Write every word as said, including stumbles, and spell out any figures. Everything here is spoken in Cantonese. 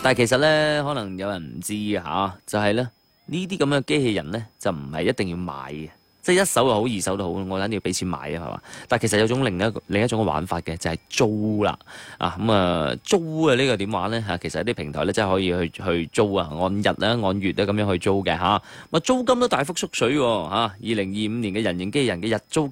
但係其實咧，可能有人唔知嚇，就係咧呢啲咁嘅機器人咧，就唔係一定要買嘅。即係一手又好，二手都好，我肯定要俾錢買啊，係嘛？但係其實有種另一個另一種嘅玩法嘅，就係、是、租啦。啊咁啊，租啊呢個點玩咧嚇？其實啲平台咧真係可以去去租啊，按日啦、按月咧咁樣去租嘅嚇。咁啊租金都大幅縮水喎嚇。二零二五年嘅人形機器人嘅日租